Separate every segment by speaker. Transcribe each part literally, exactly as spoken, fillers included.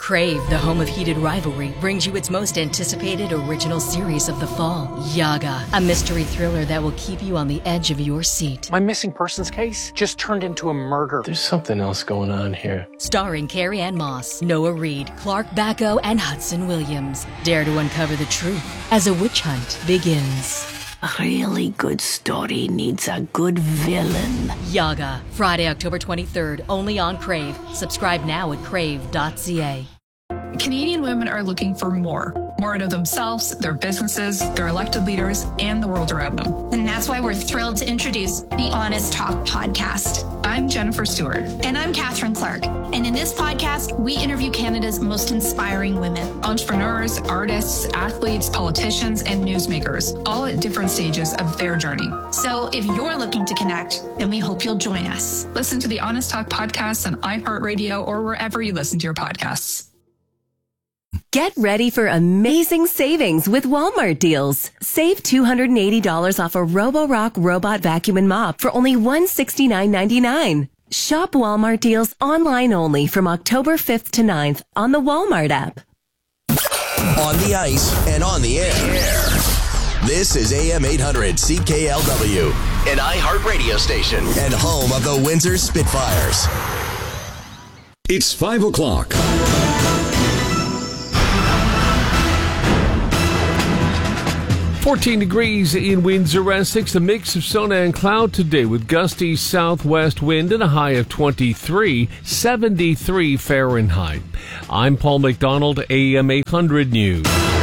Speaker 1: Crave, the home of heated rivalry, brings you its most anticipated original series of the fall, Yaga, a mystery thriller that will keep you on the edge of your seat.
Speaker 2: My missing persons case just turned into a murder.
Speaker 3: There's something else going on here.
Speaker 1: Starring Carrie Ann Moss, Noah Reid, Clark Bacco, and Hudson Williams. Dare to uncover the truth as a witch hunt begins.
Speaker 4: A really good story needs a good villain.
Speaker 1: Yaga, Friday, October twenty-third, only on Crave. Subscribe now at crave dot c a.
Speaker 5: Canadian women are looking for more. More out of themselves, their businesses, their elected leaders, and the world around them.
Speaker 6: And that's why we're thrilled to introduce the Honest Talk podcast.
Speaker 5: I'm Jennifer Stewart.
Speaker 6: And I'm Catherine Clark. And in this podcast, we interview Canada's most inspiring women.
Speaker 5: Entrepreneurs, artists, athletes, politicians, and newsmakers, all at different stages of their journey.
Speaker 6: So if you're looking to connect, then we hope you'll join us.
Speaker 5: Listen to the Honest Talk podcast on iHeartRadio or wherever you listen to your podcasts.
Speaker 7: Get ready for amazing savings with Walmart deals. Save two hundred eighty dollars off a Roborock robot vacuum and mop for only one hundred sixty-nine ninety-nine. Shop Walmart deals online only from October fifth to ninth on the Walmart app.
Speaker 8: On the ice and on the air. This is A M eight hundred C K L W, an iHeart radio station and home of the Windsor Spitfires.
Speaker 9: It's five o'clock.
Speaker 10: fourteen degrees in Windsor, Essex. A mix of sun and cloud today with gusty southwest wind and a high of twenty-three, seventy-three Fahrenheit. I'm Paul McDonald, A M eight hundred News.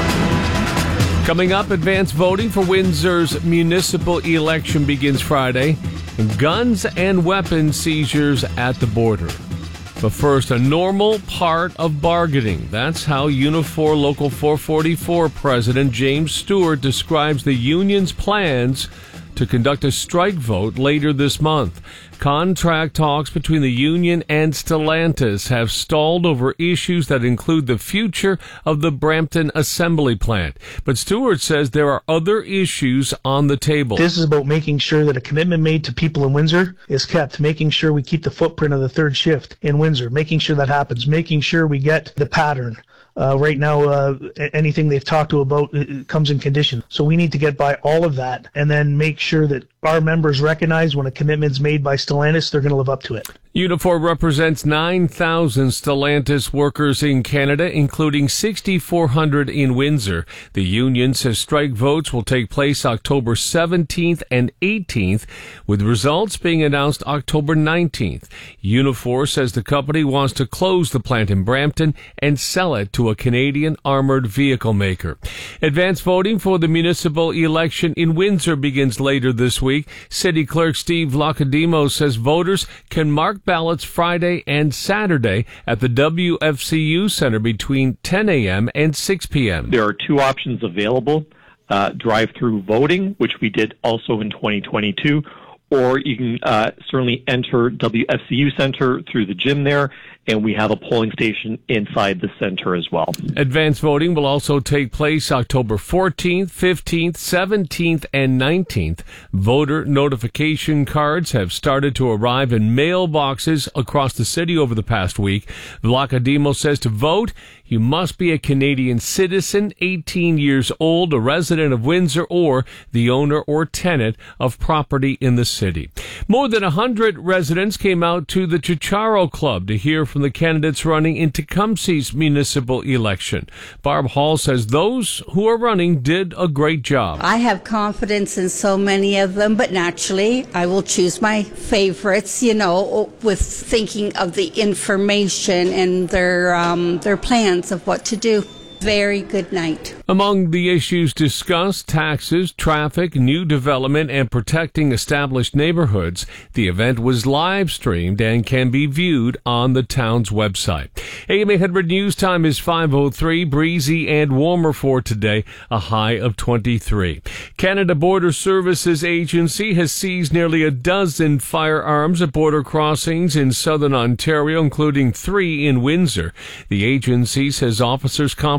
Speaker 10: Coming up, advanced voting for Windsor's municipal election begins Friday. Guns and weapons seizures at the border. But first, a normal part of bargaining. That's how Unifor Local four forty-four President James Stewart describes the union's plans to conduct a strike vote later this month. Contract talks between the union and Stellantis have stalled over issues that include the future of the Brampton assembly plant. But Stewart says there are other issues on the table.
Speaker 11: This is about making sure that a commitment made to people in Windsor is kept, making sure we keep the footprint of the third shift in Windsor, making sure that happens, making sure we get the pattern. Uh, right now, uh, anything they've talked to about it comes in condition. So we need to get by all of that and then make sure that our members recognize when a commitment's made by Stellantis, they're going to live up to it.
Speaker 10: Unifor represents nine thousand Stellantis workers in Canada, including six thousand four hundred in Windsor. The union says strike votes will take place October seventeenth and eighteenth, with results being announced October nineteenth. Unifor says the company wants to close the plant in Brampton and sell it to a Canadian armored vehicle maker. Advanced voting for the municipal election in Windsor begins later this week. City Clerk Steve Lacademo says voters can mark ballots Friday and Saturday at the W F C U Center between ten a.m. and six p.m.
Speaker 12: There are two options available, uh, drive-through voting, which we did also in twenty twenty-two, or you can uh, certainly enter W F C U Center through the gym there, and we have a polling station inside the center as well.
Speaker 10: Advanced voting will also take place October fourteenth, fifteenth, seventeenth, and nineteenth. Voter notification cards have started to arrive in mailboxes across the city over the past week. Lacademo says to vote, you must be a Canadian citizen, eighteen years old, a resident of Windsor, or the owner or tenant of property in the city. More than one hundred residents came out to the Chicharo Club to hear from the candidates running in Tecumseh's municipal election. Barb Hall says those who are running did a great job.
Speaker 13: I have confidence in so many of them, but naturally I will choose my favorites, you know, with thinking of the information and their um, their plans of what to do. Very good night.
Speaker 10: Among the issues discussed, taxes, traffic, new development, and protecting established neighborhoods. The event was live streamed and can be viewed on the town's website. A M eight hundred News Time is five oh three, breezy and warmer for today, a high of twenty-three. Canada Border Services Agency has seized nearly a dozen firearms at border crossings in southern Ontario, including three in Windsor. The agency says officers confiscated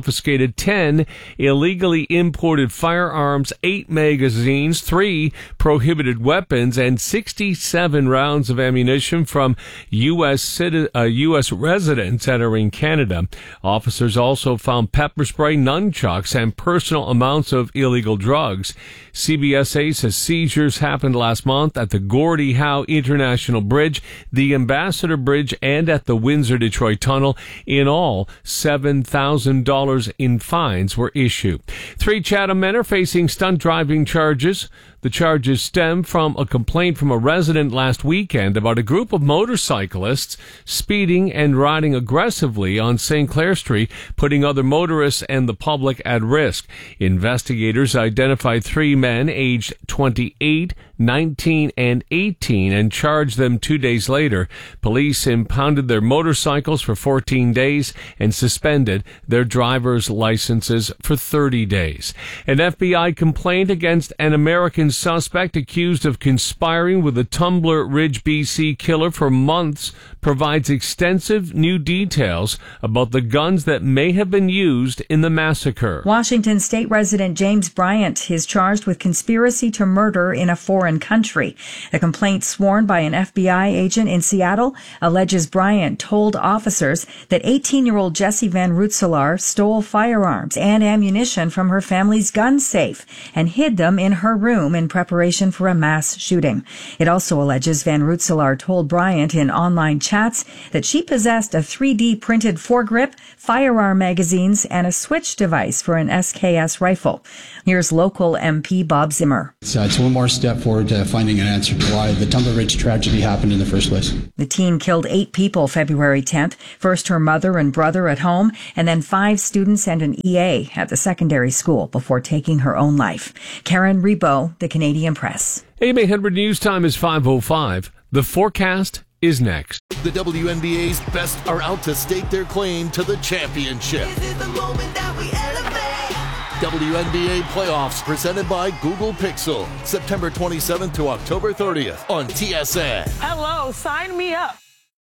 Speaker 10: confiscated ten illegally imported firearms, eight magazines, three prohibited weapons, and sixty-seven rounds of ammunition from U S citi- uh, U S residents entering Canada. Officers also found pepper spray, nunchucks, and personal amounts of illegal drugs. C B S A says seizures happened last month at the Gordie Howe International Bridge, the Ambassador Bridge, and at the Windsor-Detroit Tunnel. In all, seven thousand dollars in fines were issued. Three Chatham men are facing stunt driving charges. The charges stem from a complaint from a resident last weekend about a group of motorcyclists speeding and riding aggressively on Saint Clair Street, putting other motorists and the public at risk. Investigators identified three men aged twenty-eight, nineteen, and eighteen and charged them two days later. Police impounded their motorcycles for fourteen days and suspended their driver's licenses for thirty days. An F B I complaint against an American suspect accused of conspiring with a Tumbler Ridge, B C killer for months provides extensive new details about the guns that may have been used in the massacre.
Speaker 14: Washington State resident James Bryant is charged with conspiracy to murder in a foreign country. The complaint sworn by an F B I agent in Seattle alleges Bryant told officers that eighteen-year-old Jessie Van Rootselaar stole firearms and ammunition from her family's gun safe and hid them in her room in preparation for a mass shooting. It also alleges Van Rootselaar told Bryant in online chats that she possessed a three D printed foregrip, firearm magazines, and a switch device for an S K S rifle. Here's local M P Bob Zimmer.
Speaker 15: So it's one more step forward to finding an answer to why the Tumbler Ridge tragedy happened in the first place.
Speaker 14: The teen killed eight people February tenth, first her mother and brother at home, and then five students and an E A at the secondary school before taking her own life. Karen Rebo, The Canadian Press.
Speaker 10: A M eight hundred News Time is five oh five. The forecast is next.
Speaker 16: The W N B A's best are out to stake their claim to the championship.
Speaker 17: This is the moment that we elevate.
Speaker 16: W N B A playoffs presented by Google Pixel. September twenty-seventh to October thirtieth on T S N.
Speaker 18: Hello, sign me up.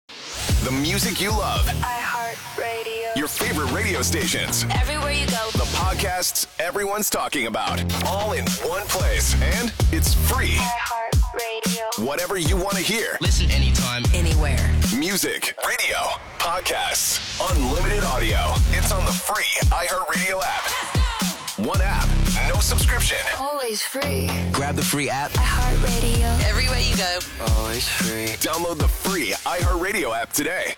Speaker 8: The music you love.
Speaker 17: iHeartRadio.
Speaker 8: Your favorite radio stations.
Speaker 17: Everywhere you go.
Speaker 8: The podcasts everyone's talking about. All in one place. And it's free.
Speaker 17: iHeartRadio.
Speaker 8: Whatever you want to hear.
Speaker 17: Listen anytime, anywhere.
Speaker 8: Music, radio, podcasts, unlimited audio. It's on the free iHeartRadio app. One app, no subscription.
Speaker 17: Always free.
Speaker 8: Grab the free app.
Speaker 17: iHeartRadio. Everywhere you go.
Speaker 8: Always free. Download the free iHeartRadio app today.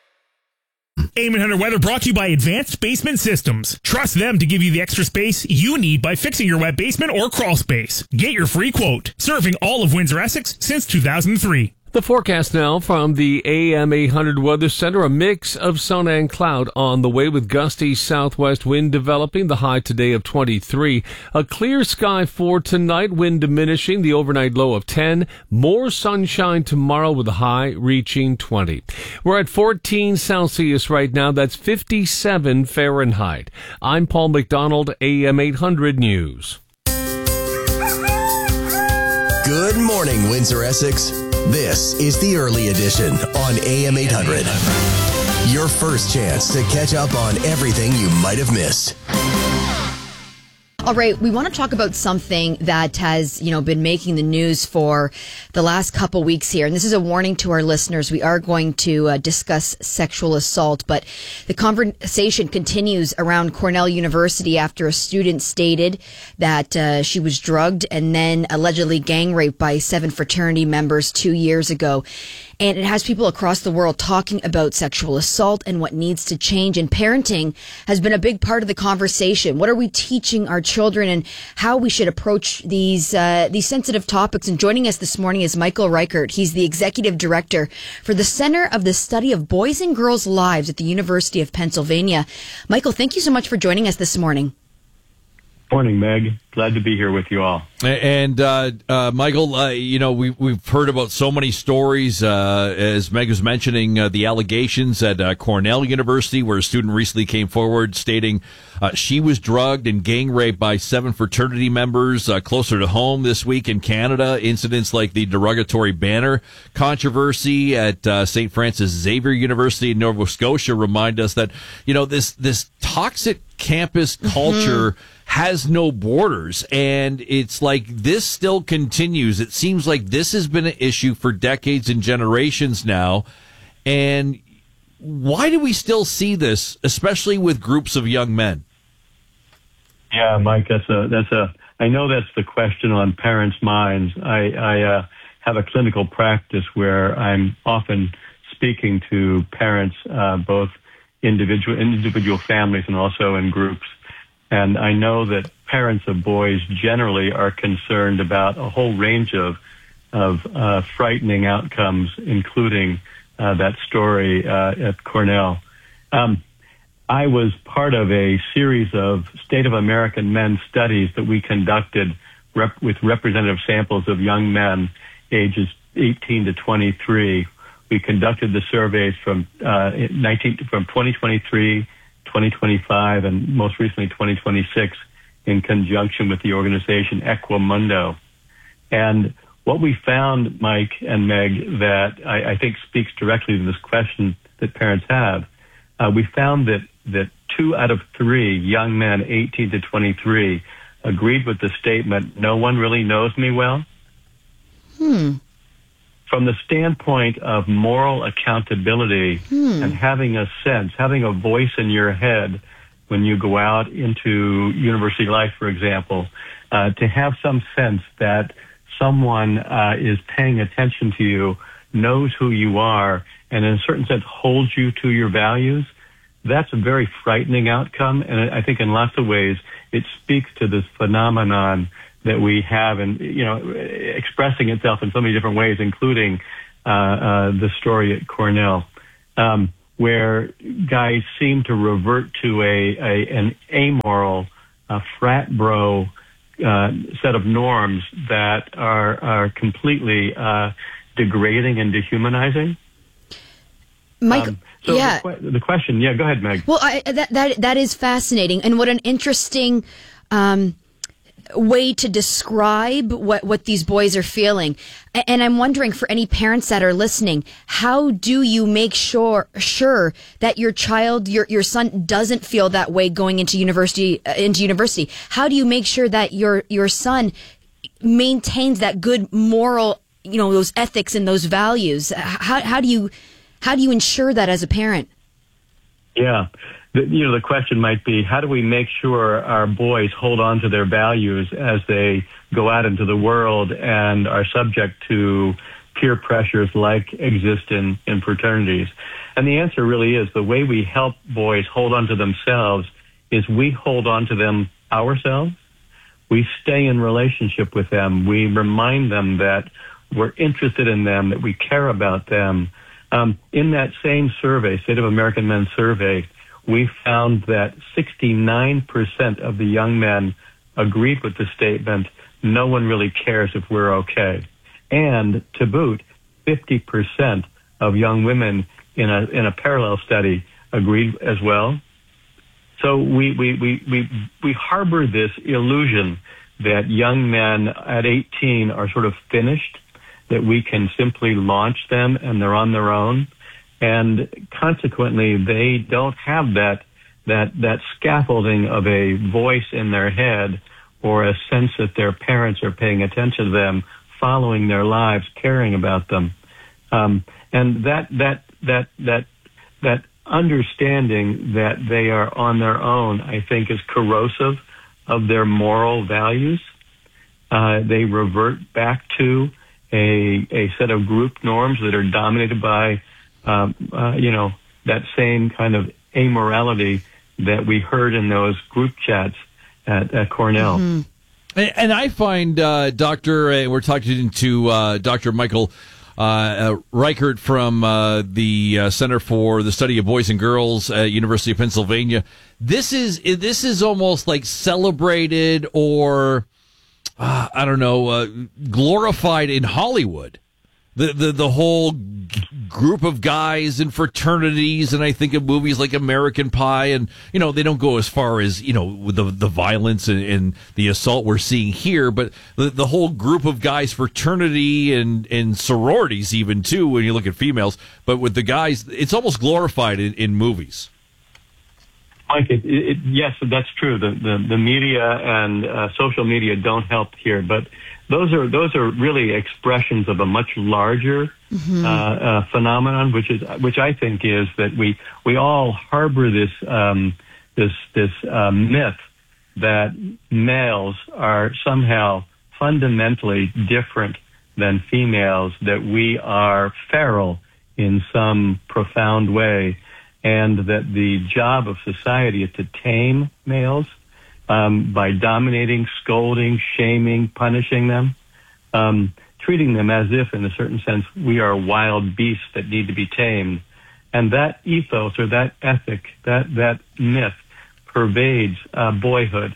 Speaker 19: A M eight hundred Weather brought to you by Advanced Basement Systems. Trust them to give you the extra space you need by fixing your wet basement or crawl space. Get your free quote. Serving all of Windsor-Essex since two thousand three.
Speaker 10: The forecast now from the A M eight hundred Weather Center. A mix of sun and cloud on the way with gusty southwest wind developing. The high today of twenty-three. A clear sky for tonight. Wind diminishing. The overnight low of ten. More sunshine tomorrow with a high reaching twenty. We're at fourteen Celsius right now. That's fifty-seven Fahrenheit. I'm Paul McDonald, A M eight hundred News.
Speaker 8: Good morning, Windsor-Essex. This is the early edition on A M eight hundred. Your first chance to catch up on everything you might have missed.
Speaker 20: All right, we want to talk about something that has, you know, been making the news for the last couple weeks here. And this is a warning to our listeners. We are going to uh, discuss sexual assault, but the conversation continues around Cornell University after a student stated that uh, she was drugged and then allegedly gang raped by seven fraternity members two years ago. And it has people across the world talking about sexual assault and what needs to change. And parenting has been a big part of the conversation. What are we teaching our children and how we should approach these uh, these sensitive topics? And joining us this morning is Michael Reichert. He's the executive director for the Center of the Study of Boys and Girls' Lives at the University of Pennsylvania. Michael, thank you so much for joining us this morning.
Speaker 21: Morning, Meg. Glad to be here with you all.
Speaker 22: And, uh, uh, Michael, uh, you know, we, we've heard about so many stories, uh, as Meg was mentioning, uh, the allegations at uh, Cornell University, where a student recently came forward stating uh, she was drugged and gang raped by seven fraternity members. Uh, closer to home this week in Canada, incidents like the derogatory banner controversy at uh, Saint Francis Xavier University in Nova Scotia remind us that, you know, this, this toxic campus culture mm-hmm. has no borders. And it's like this still continues. It seems like this has been an issue for decades and generations now. And why do we still see this, especially with groups of young men?
Speaker 21: Yeah, Mike, that's a, that's a, I know that's the question on parents' minds. I, I uh, have a clinical practice where I'm often speaking to parents, uh, both individual, individual families and also in groups. And I know that parents of boys generally are concerned about a whole range of, of uh, frightening outcomes, including uh, that story uh, at Cornell. Um, I was part of a series of State of American Men studies that we conducted rep- with representative samples of young men ages eighteen to twenty-three. We conducted the surveys from uh, nineteen from twenty twenty-three, twenty twenty-five, and most recently twenty twenty-six in conjunction with the organization Equimundo. And what we found, Mike and Meg, that I, I think speaks directly to this question that parents have, uh, we found that that two out of three young men, eighteen to twenty-three, agreed with the statement, "No one really knows me well."
Speaker 20: Hmm.
Speaker 21: From the standpoint of moral accountability
Speaker 20: Hmm.
Speaker 21: and having a sense, having a voice in your head when you go out into university life, for example, uh, to have some sense that someone uh, is paying attention to you, knows who you are, and in a certain sense holds you to your values, that's a very frightening outcome. And I think in lots of ways it speaks to this phenomenon that we have, and you know, expressing itself in so many different ways, including uh, uh, the story at Cornell, um, where guys seem to revert to a, a an amoral, uh, frat bro uh, set of norms that are are completely uh, degrading and dehumanizing.
Speaker 20: Mike,
Speaker 21: um, so
Speaker 20: yeah.
Speaker 21: the, que- the question, yeah, go ahead, Meg.
Speaker 20: Well, I, that that that is fascinating, and what an interesting um, way to describe what what these boys are feeling. And I'm wondering, for any parents that are listening, how do you make sure sure that your child, your your son, doesn't feel that way going into university? Uh, into university, how do you make sure that your your son maintains that good moral, you know, those ethics and those values? How how do you how do you ensure that as a parent?
Speaker 21: Yeah. The, you know, the question might be, how do we make sure our boys hold on to their values as they go out into the world and are subject to peer pressures like exist in, in fraternities? And the answer really is the way we help boys hold on to themselves is we hold on to them ourselves. We stay in relationship with them. We remind them that we're interested in them, that we care about them. Um, in that same survey, State of American Men survey, we found that sixty-nine percent of the young men agreed with the statement, "No one really cares if we're okay." And to boot, fifty percent of young women in a in a parallel study agreed as well. So we we we we, we harbor this illusion that young men at eighteen are sort of finished, that we can simply launch them and they're on their own. And consequently, they don't have that that that scaffolding of a voice in their head or a sense that their parents are paying attention to them, following their lives, caring about them. Um, and that that that that that understanding that they are on their own, I think, is corrosive of their moral values. Uh, they revert back to a a set of group norms that are dominated by Um, uh, you know, that same kind of amorality that we heard in those group chats at, at Cornell.
Speaker 22: Mm-hmm. And, and I find, uh, Doctor, uh, we're talking to uh, Doctor Michael uh, uh, Reichert from uh, the uh, Center for the Study of Boys and Girls at University of Pennsylvania. This is this is almost like celebrated or, uh, I don't know, uh, glorified in Hollywood. The, the the whole g- group of guys in fraternities, and I think of movies like American Pie, and you know they don't go as far as you know with the the violence and, and the assault we're seeing here, but the the whole group of guys, fraternity and and sororities even too. When you look at females, but with the guys, it's almost glorified in, in movies.
Speaker 21: Mike, it, it, yes, that's true. The the, the media and uh, social media don't help here, but those are those are really expressions of a much larger mm-hmm. uh, uh, phenomenon, which is which I think is that we we all harbor this um, this this uh, myth that males are somehow fundamentally different than females, that we are feral in some profound way, and that the job of society is to tame males um, by dominating, scolding, shaming, punishing them, um, treating them as if, in a certain sense, we are wild beasts that need to be tamed. And that ethos or that ethic, that, that myth pervades uh, boyhood.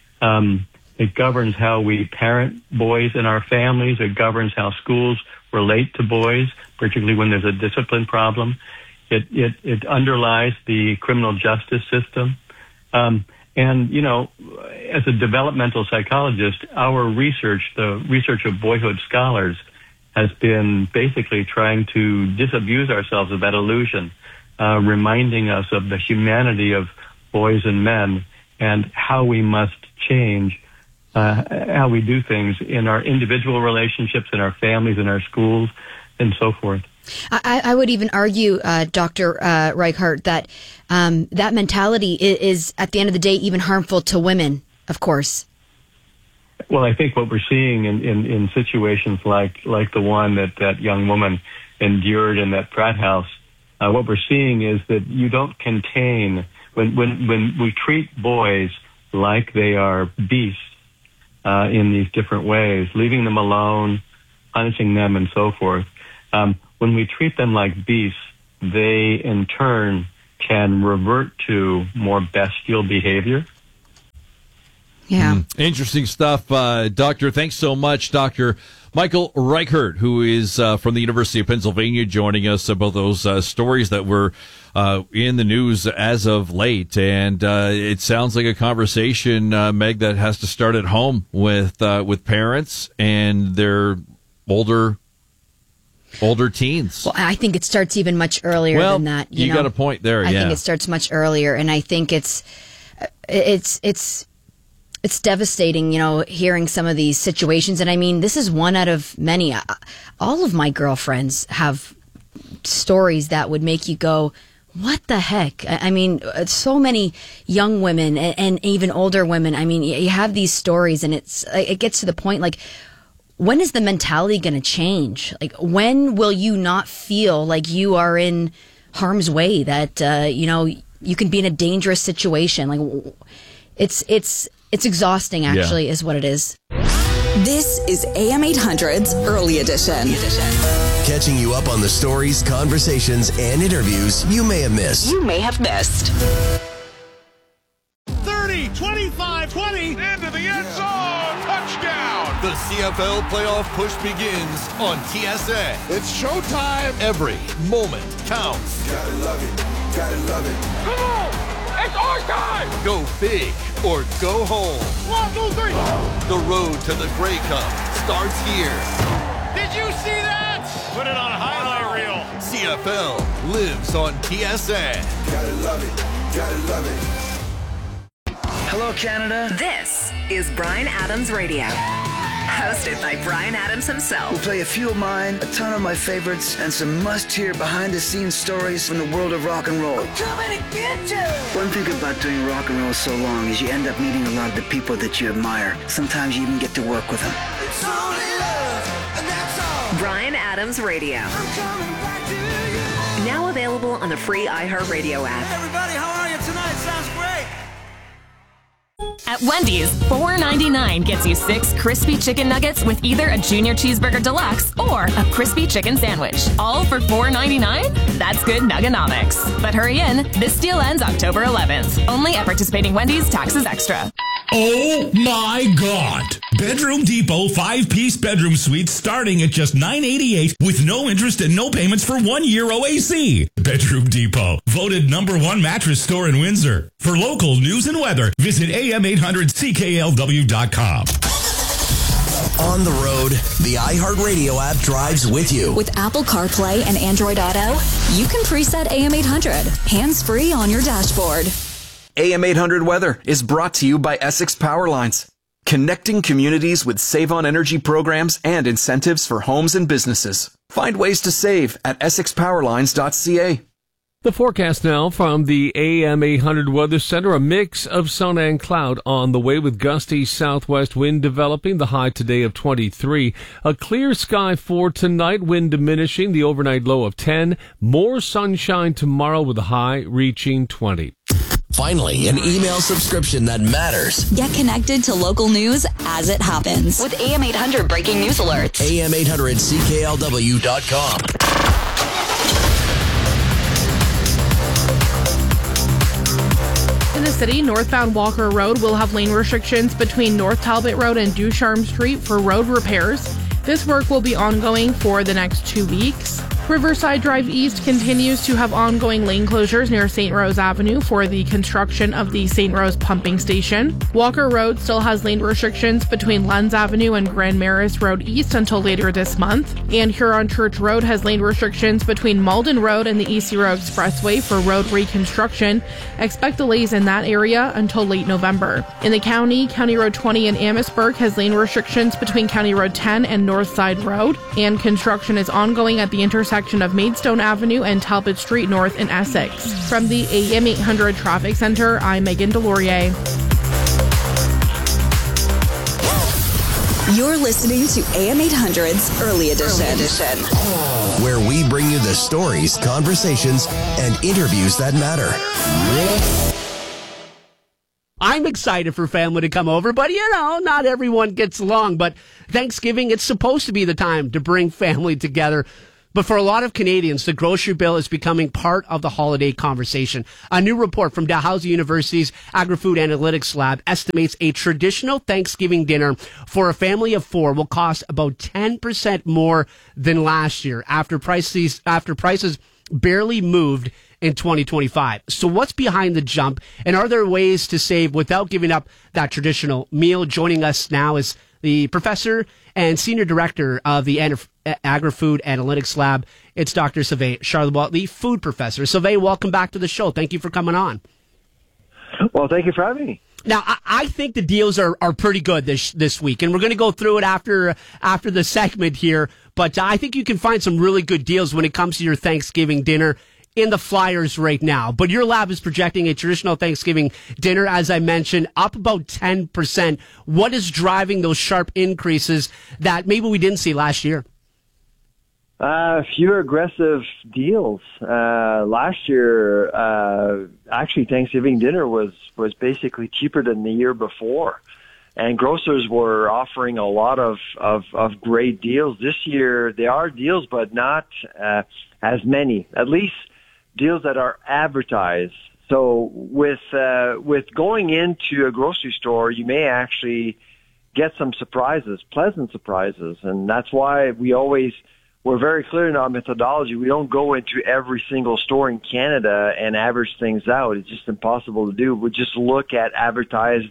Speaker 21: Um, it governs how we parent boys in our families. It governs how schools relate to boys, particularly when there's a discipline problem. It, it, it underlies the criminal justice system. Um, and, you know, as a developmental psychologist, our research, the research of boyhood scholars, has been basically trying to disabuse ourselves of that illusion, uh, reminding us of the humanity of boys and men and how we must change uh, how we do things in our individual relationships, in our families, in our schools, and so forth.
Speaker 20: I, I would even argue, uh, Doctor Uh, Reichart, that um, that mentality is, is, at the end of the day, even harmful to women, of course.
Speaker 21: Well, I think what we're seeing in, in, in situations like like the one that that young woman endured in that frat house, uh, what we're seeing is that you don't contain, when, when, when we treat boys like they are beasts uh, in these different ways, leaving them alone, punishing them, and so forth. Um, when we treat them like beasts, they in turn can revert to more bestial behavior.
Speaker 20: Yeah.
Speaker 22: Mm, interesting stuff. Uh, Doctor, thanks so much. Doctor Michael Reichart, who is uh, from the University of Pennsylvania, joining us about those uh, stories that were uh, in the news as of late. And uh, it sounds like a conversation, uh, Meg, that has to start at home with uh, with parents and their older older teens.
Speaker 20: Well, I think it starts even much earlier
Speaker 22: well,
Speaker 20: than that. You,
Speaker 22: you
Speaker 20: know?
Speaker 22: got a point there.
Speaker 20: I
Speaker 22: yeah.
Speaker 20: think it starts much earlier, and I think it's it's it's it's devastating. You know, hearing some of these situations, and I mean, this is one out of many. All of my girlfriends have stories that would make you go, what the heck? I mean, so many young women and, and even older women. I mean, you have these stories, and it's it gets to the point like, when is the mentality going to change? Like, when will you not feel like you are in harm's way, that, uh, you know, you can be in a dangerous situation? Like, it's, it's, it's exhausting, actually, yeah. is what it is.
Speaker 2: This is A M eight hundred's Early Edition.
Speaker 8: Catching you up on the stories, conversations, and interviews you may have missed.
Speaker 2: You may have missed.
Speaker 3: thirty, twenty-five, twenty, into the end zone, touchdown.
Speaker 16: The C F L playoff push begins on T S A.
Speaker 3: It's showtime.
Speaker 16: Every moment counts.
Speaker 3: Gotta love it. Gotta love it. Come on. It's our time.
Speaker 16: Go big or go home.
Speaker 3: One, two, three.
Speaker 16: The road to the Grey Cup starts here.
Speaker 3: Did you see that? Put it on a highlight reel.
Speaker 16: C F L lives on T S A.
Speaker 3: Gotta love it. Gotta love it.
Speaker 23: Hello, Canada.
Speaker 2: This is Bryan Adams Radio. Hosted by Bryan Adams himself.
Speaker 23: We'll play a few of mine, a ton of my favorites, and some must-hear behind-the-scenes stories from the world of rock and roll.
Speaker 2: I'm coming to get you!
Speaker 23: One thing about doing rock and roll so long is you end up meeting a lot of the people that you admire. Sometimes you even get to work with them.
Speaker 2: It's only love, and that's all. Bryan Adams Radio. I'm coming back to you. Now available on the free iHeartRadio app.
Speaker 23: Hey everybody, how are you tonight? Sounds great.
Speaker 24: At Wendy's, four ninety-nine gets you six crispy chicken nuggets with either a junior cheeseburger deluxe or a crispy chicken sandwich. All for four ninety-nine? That's good nuggenomics. But hurry in, this deal ends October eleventh. Only at participating Wendy's, taxes extra.
Speaker 19: Oh my God! Bedroom Depot five-piece bedroom suite starting at just nine eighty-eight with no interest and no payments for one year O A C. Bedroom Depot, voted number one mattress store in Windsor. For local news and weather, visit A M eight hundred C K L W dot com.
Speaker 8: On the road, the iHeartRadio app drives with you.
Speaker 2: With Apple CarPlay and Android Auto, you can preset A M eight hundred hands-free on your dashboard.
Speaker 1: A M eight hundred Weather is brought to you by Essex Power Lines, connecting communities with Save on Energy programs and incentives for homes and businesses. Find ways to save at essex power lines dot c a.
Speaker 10: The forecast now from the A M eight hundred Weather Center, a mix of sun and cloud on the way with gusty southwest wind developing, the high today of twenty-three. A clear sky for tonight, wind diminishing, the overnight low of ten. More sunshine tomorrow with a high reaching twenty.
Speaker 8: Finally, an email subscription that matters.
Speaker 4: Get connected to local news as it happens with A M eight hundred breaking news alerts.
Speaker 8: A M eight hundred C K L W dot com.
Speaker 5: In the city, northbound Walker Road will have lane restrictions between North Talbot Road and Ducharme Street for road repairs. This work will be ongoing for the next two weeks. Riverside Drive East continues to have ongoing lane closures near Saint Rose Avenue for the construction of the Saint Rose pumping station. Walker Road still has lane restrictions between Lenz Avenue and Grand Maris Road East until later this month. And Huron Church Road has lane restrictions between Malden Road and the East Zero Expressway for road reconstruction. Expect delays in that area until late November. In the county, County Road twenty in Amherstburg has lane restrictions between County Road ten and Northside Road. And construction is ongoing at the intersection of Maidstone Avenue and Talbot Street North in Essex. From the A M eight hundred Traffic Center, I'm Megan Delorier.
Speaker 4: You're listening to A M eight hundred's Early Edition. Early Edition,
Speaker 8: where we bring you the stories, conversations, and interviews that matter.
Speaker 6: I'm excited for family to come over, but you know, not everyone gets along. But Thanksgiving, it's supposed to be the time to bring family together. But for a lot of Canadians, the grocery bill is becoming part of the holiday conversation. A new report from Dalhousie University's Agri-Food Analytics Lab estimates a traditional Thanksgiving dinner for a family of four will cost about ten percent more than last year after prices, after prices barely moved in twenty twenty-five. So what's behind the jump, and are there ways to save without giving up that traditional meal? Joining us now is the professor and senior director of the Agri-Food Analytics Lab. It's Doctor Sylvain Charlebois, the food professor. Sylvain, welcome back to the show. Thank you for coming on.
Speaker 25: Well, thank you for having me.
Speaker 6: Now, I, I think the deals are, are pretty good this this week, and we're going to go through it after after the segment here. But I think you can find some really good deals when it comes to your Thanksgiving dinner in the flyers right now. But your lab is projecting a traditional Thanksgiving dinner, as I mentioned, up about ten percent. What is driving those sharp increases that maybe we didn't see last year?
Speaker 25: Uh, fewer aggressive deals. Uh, last year, uh, actually Thanksgiving dinner was, was basically cheaper than the year before. And grocers were offering a lot of, of, of great deals. This year, there are deals, but not uh, as many. At least deals that are advertised. So with uh, with going into a grocery store, you may actually get some surprises, pleasant surprises. And that's why we always, we're very clear in our methodology. We don't go into every single store in Canada and average things out. It's just impossible to do. We just look at advertised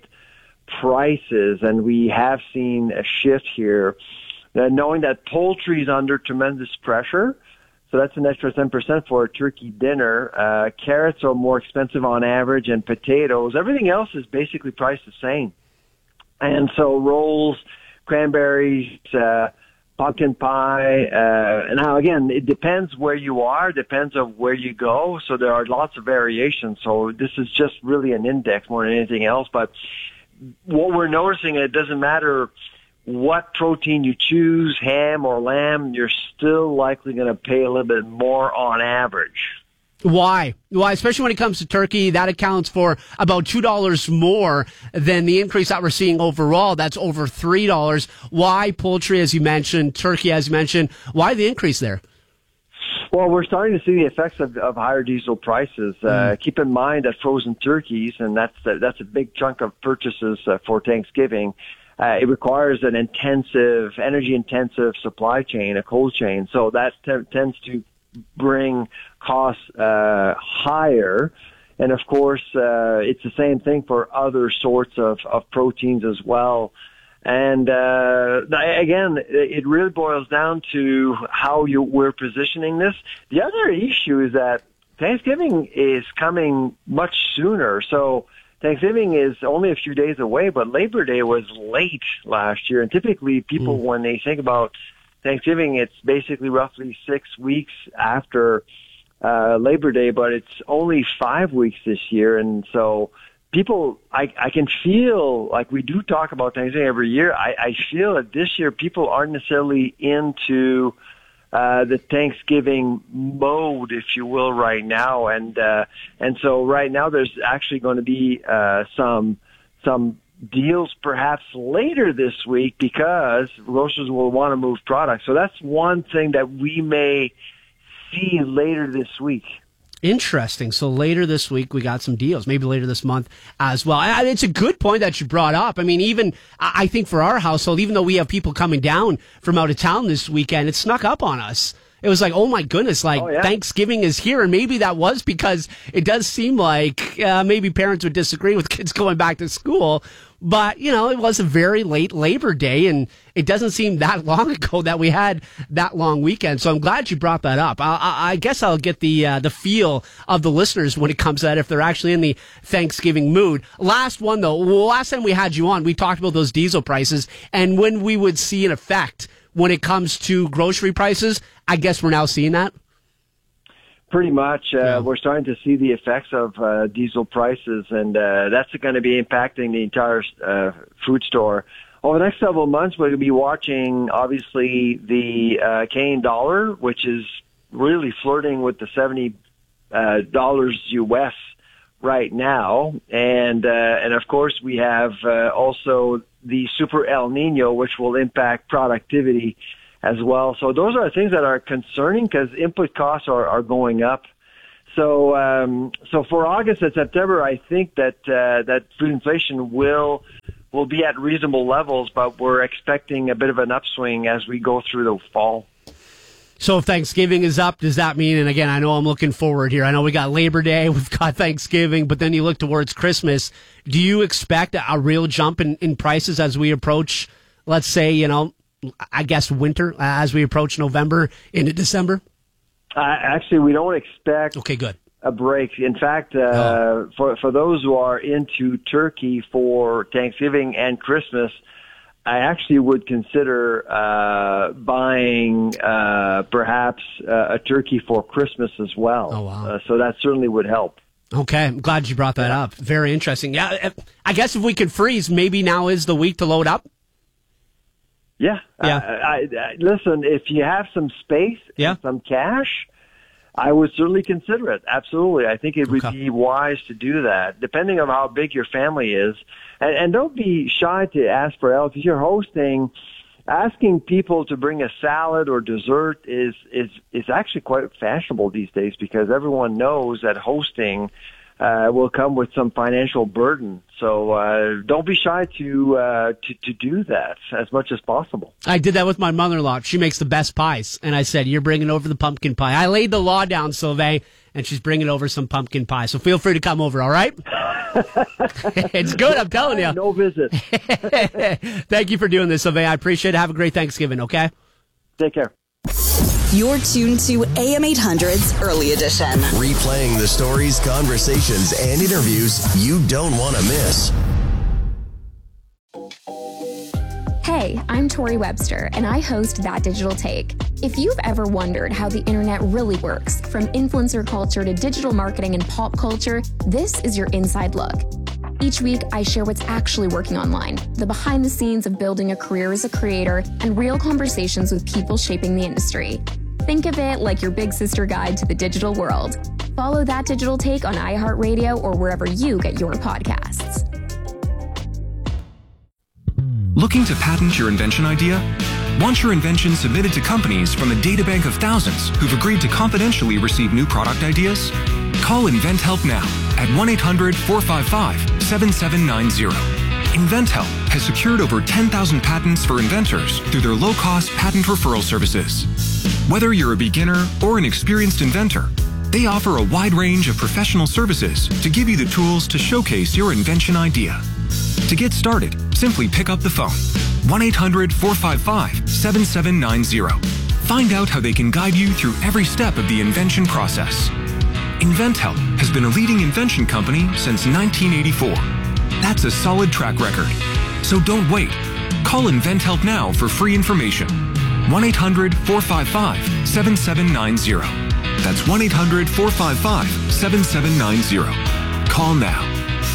Speaker 25: prices, and we have seen a shift here. Uh, knowing that poultry is under tremendous pressure, so that's an extra ten percent for a turkey dinner. Uh, carrots are more expensive on average, and potatoes. Everything else is basically priced the same. And so rolls, cranberries, uh, pumpkin pie. Uh, now, again, it depends where you are, depends on where you go. So there are lots of variations. So this is just really an index more than anything else. But what we're noticing, it doesn't matter what protein you choose, ham or lamb, you're still likely going to pay a little bit more on average.
Speaker 6: Why? Why? Especially when it comes to turkey, that accounts for about two dollars more than the increase that we're seeing overall. That's over three dollars. Why poultry, as you mentioned, turkey, as you mentioned? Why the increase there?
Speaker 25: Well, we're starting to see the effects of, of higher diesel prices. Uh, mm. Keep in mind that frozen turkeys, and that's a, that's a big chunk of purchases uh, for Thanksgiving. Uh, it requires an intensive, energy-intensive supply chain, a cold chain. So that t- tends to bring costs uh, higher. And, of course, uh, it's the same thing for other sorts of, of proteins as well. And, uh, again, it really boils down to how you, we're positioning this. The other issue is that Thanksgiving is coming much sooner. So Thanksgiving is only a few days away, but Labor Day was late last year. And typically people, mm. when they think about Thanksgiving, it's basically roughly six weeks after uh, Labor Day, but it's only five weeks this year. And so people, I, I can feel like we do talk about Thanksgiving every year. I, I feel that this year people aren't necessarily into uh, the Thanksgiving mode, if you will, right now. And, uh, and so right now there's actually going to be uh, some, some deals perhaps later this week because grocers will want to move products. So that's one thing that we may see later this week.
Speaker 6: Interesting. So later this week, we got some deals, maybe later this month as well. I, it's a good point that you brought up. I mean, even I think for our household, even though we have people coming down from out of town this weekend, it snuck up on us. It was like, oh my goodness, like oh, yeah. Thanksgiving is here. And maybe that was because it does seem like uh, maybe parents would disagree with kids going back to school. But, you know, it was a very late Labor Day, and it doesn't seem that long ago that we had that long weekend. So I'm glad you brought that up. I, I, I guess I'll get the uh, the feel of the listeners when it comes to that, if they're actually in the Thanksgiving mood. Last one, though. Last time we had you on, we talked about those diesel prices and when we would see an effect when it comes to grocery prices. I guess we're now seeing that.
Speaker 25: Pretty much. Uh,
Speaker 6: yeah.
Speaker 25: We're starting to see the effects of uh, diesel prices, and uh, that's going to be impacting the entire uh, food store. Over the next several months, we're going to be watching, obviously, the uh, Canadian dollar, which is really flirting with the seventy dollars uh, U S right now. And, uh, and of course, we have uh, also the Super El Nino, which will impact productivity as well. So those are things that are concerning because input costs are, are going up. So, um, so for August and September, I think that, uh, that food inflation will, will be at reasonable levels, but we're expecting a bit of an upswing as we go through the fall.
Speaker 6: So if Thanksgiving is up, does that mean, and again, I know I'm looking forward here. I know we got Labor Day, we've got Thanksgiving, but then you look towards Christmas. Do you expect a real jump in, in prices as we approach, let's say, you know, I guess winter, as we approach November into December?
Speaker 25: Uh, actually, we don't expect
Speaker 6: okay, good.
Speaker 25: a break. In fact, uh,
Speaker 6: oh.
Speaker 25: for for those who are into turkey for Thanksgiving and Christmas, I actually would consider uh, buying uh, perhaps uh, a turkey for Christmas as well.
Speaker 6: Oh, wow.
Speaker 25: Uh, so that certainly would help.
Speaker 6: Okay, I'm glad you brought that yeah. up. Very interesting. Yeah, I guess if we could freeze, maybe now is the week to load up.
Speaker 25: Yeah.
Speaker 6: yeah.
Speaker 25: I, I, I, listen, if you have some space
Speaker 6: yeah.
Speaker 25: and some cash, I would certainly consider it. Absolutely. I think it would
Speaker 6: okay.
Speaker 25: be wise to do that, depending on how big your family is. And, and don't be shy to ask for help. If you're hosting, asking people to bring a salad or dessert is, is, is actually quite fashionable these days because everyone knows that hosting Uh, will come with some financial burden. So uh, don't be shy to, uh, to to do that as much as possible.
Speaker 6: I did that with my mother-in-law. She makes the best pies. And I said, you're bringing over the pumpkin pie. I laid the law down, Sylvain, and she's bringing over some pumpkin pie. So feel free to come over, all right? It's good, I'm telling you.
Speaker 25: No visit.
Speaker 6: Thank you for doing this, Sylvain. I appreciate it. Have a great Thanksgiving, okay?
Speaker 25: Take care.
Speaker 4: You're tuned to A M eight hundred's Early Edition.
Speaker 8: Replaying the stories, conversations, and interviews you don't want to miss.
Speaker 7: Hey, I'm Tori Webster, and I host That Digital Take. If you've ever wondered how the internet really works, from influencer culture to digital marketing and pop culture, this is your inside look. Each week, I share what's actually working online, the behind the scenes of building a career as a creator, and real conversations with people shaping the industry. Think of it like your big sister guide to the digital world. Follow That Digital Take on iHeartRadio or wherever you get your podcasts.
Speaker 9: Looking to patent your invention idea? Want your invention submitted to companies from a databank of thousands who've agreed to confidentially receive new product ideas? Call InventHelp now at one eight hundred four five five seven seven nine zero. InventHelp has secured over ten thousand patents for inventors through their low-cost patent referral services. Whether you're a beginner or an experienced inventor, they offer a wide range of professional services to give you the tools to showcase your invention idea. To get started, simply pick up the phone, one eight hundred four five five seven seven nine zero. Find out how they can guide you through every step of the invention process. InventHelp has been a leading invention company since nineteen eighty-four. That's a solid track record. So don't wait. Call InventHelp now for free information. one eight hundred four five five seven seven nine zero. That's one eight hundred four five five seven seven nine zero. Call now.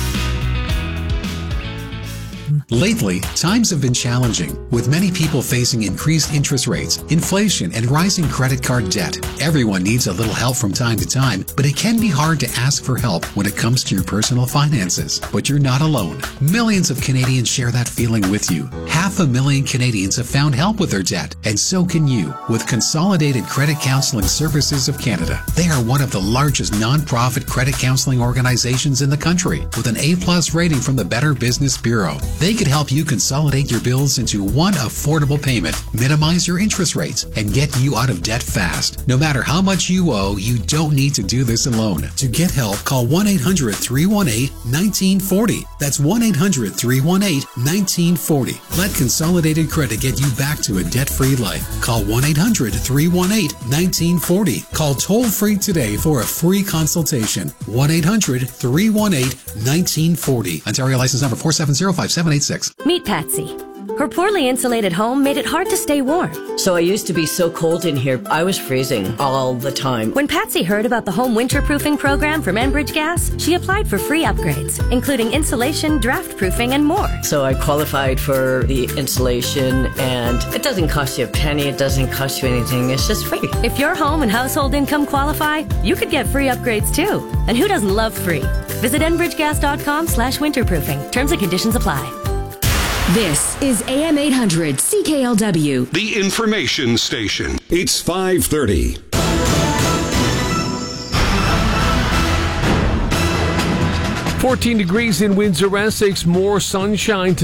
Speaker 11: Lately, times have been challenging, with many people facing increased interest rates, inflation, and rising credit card debt. Everyone needs a little help from time to time, but it can be hard to ask for help when it comes to your personal finances. But you're not alone. Millions of Canadians share that feeling with you. Half a million Canadians have found help with their debt, and so can you with Consolidated Credit Counseling Services of Canada. They are one of the largest non-profit credit counseling organizations in the country, with an A-plus rating from the Better Business Bureau. They could help you consolidate your bills into one affordable payment, minimize your interest rates, and get you out of debt fast. No matter how much you owe, you don't need to do this alone. To get help, call one eight hundred three one eight one nine four zero. That's one eight hundred three one eight one nine four zero. Let Consolidated Credit get you back to a debt-free life. Call one eight hundred three one eight one nine four zero. Call toll-free today for a free consultation. one eight hundred three one eight one nine four zero. Ontario license number four seven zero five seven eight six.
Speaker 12: Meet Patsy. Her poorly insulated home made it hard to stay warm.
Speaker 13: So I used to be so cold in here, I was freezing all the time.
Speaker 12: When Patsy heard about the home winterproofing program from Enbridge Gas, she applied for free upgrades, including insulation, draft proofing, and more.
Speaker 13: So I qualified for the insulation, and it doesn't cost you a penny, it doesn't cost you anything, it's just free.
Speaker 12: If your home and household income qualify, you could get free upgrades too. And who doesn't love free? Visit enbridgegas.com slash winterproofing. Terms and conditions apply.
Speaker 2: This is A M eight hundred C K L W.
Speaker 3: The information station.
Speaker 14: It's five thirty.
Speaker 10: fourteen degrees in Windsor, Essex. More sunshine today.